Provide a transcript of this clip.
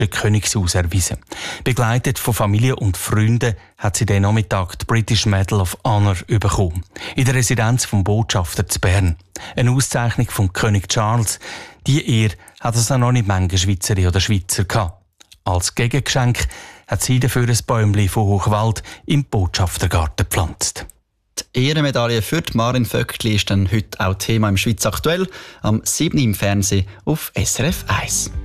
den Königshaus erwiesen. Begleitet von Familie und Freunden hat sie den Nachmittag die British Medal of Honor bekommen. In der Residenz vom Botschafter zu Bern. Eine Auszeichnung von König Charles. Die Ehre hat es noch nicht manche Schweizerin oder Schweizer gehabt. Als Gegengeschenk hat sie dafür ein Bäumchen von Hochwald im Botschaftergarten gepflanzt. Die Ehrenmedaille für Marin Vöckli ist dann heute auch Thema im Schweiz aktuell, am 7. im Fernsehen auf SRF 1.